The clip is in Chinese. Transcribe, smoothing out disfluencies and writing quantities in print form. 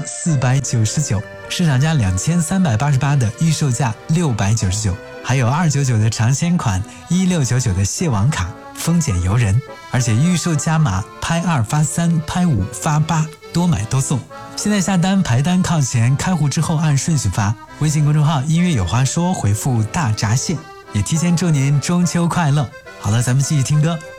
499，市场价2388的预售价699，还有299的尝鲜款，1699的蟹网卡，丰俭由人，而且预售加码，拍2发3，拍5发8，多买多送。现在下单排单靠前，开户之后按顺序发。微信公众号音乐有话说，回复大闸蟹，也提前祝您中秋快乐。好了，咱们继续听歌。